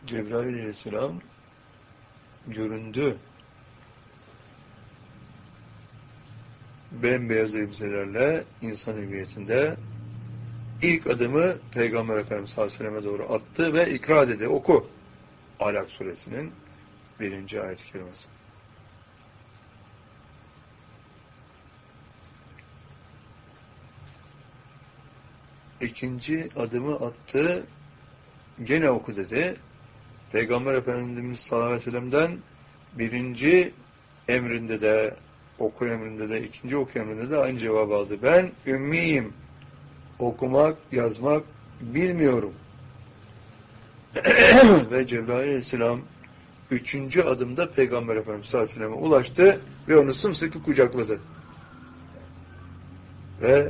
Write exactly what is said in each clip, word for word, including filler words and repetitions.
Cebrail aleyhisselam göründü. Bembeyaz elbiselerle insan hüviyetinde ilk adımı Peygamber Efendimiz sallallahu aleyhi ve selleme doğru attı ve ikra dedi. Oku. Alak suresinin birinci ayet-i kerimesi. İkinci adımı attı. Gene oku dedi. Peygamber Efendimiz sallallahu aleyhi ve sellem'den birinci emrinde de oku emrinde de ikinci oku emrinde de aynı cevabı aldı. Ben ümmiyim. Okumak, yazmak bilmiyorum. Ve Cebrail aleyhisselam üçüncü adımda Peygamber Efendimiz sallallahu aleyhi ve sellem'e ulaştı ve onu sımsıkı kucakladı. Ve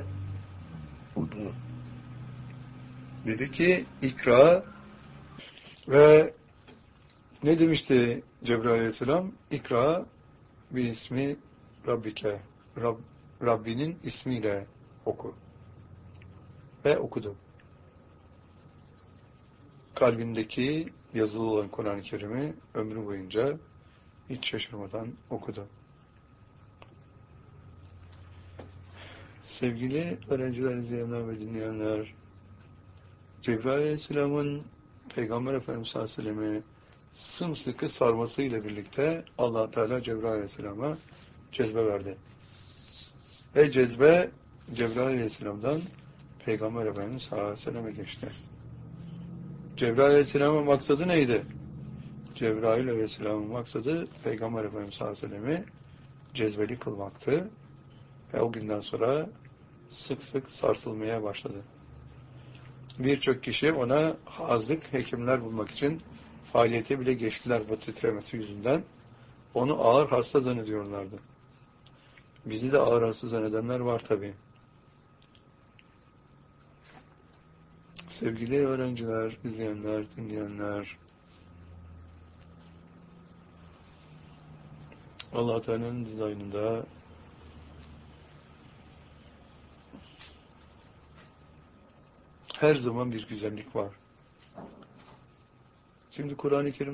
dedi ki ikra ve ne demişti Cebrail aleyhisselam? İkra bi ismi Rabbike. Rab, Rabbinin ismiyle oku. Ve okudu. Kalbindeki yazılı olan Kur'an-ı Kerim'i ömrü boyunca hiç şaşırmadan okudu. Sevgili öğrenciler, izleyenler ve dinleyenler, Cebrail aleyhisselamın Peygamber Efendimiz sallallahu aleyhi ve sellem'i sımsıkı sarmasıyla birlikte Allah Teala Cebrail aleyhisselama cezbe verdi. Ve cezbe Cebrail aleyhisselamdan Peygamber Efendimiz sallallahu aleyhi ve selleme geçti. Cebrail aleyhisselamın maksadı neydi? Cebrail aleyhisselamın maksadı Peygamber Efendimiz sallallahu aleyhi ve sellem'i cezbeli kılmaktı. Ve o günden sonra sık sık sarsılmaya başladı. Birçok kişi ona hazık hekimler bulmak için faaliyete bile geçtiler bu titremesi yüzünden. Onu ağır hasta zannediyorlardı. Bizi de ağır hasta zannedenler var tabii. Sevgili öğrenciler, izleyenler, dinleyenler, Allah Teala'nın dizaynında her zaman bir güzellik var. Şimdi Kur'an-ı Kerim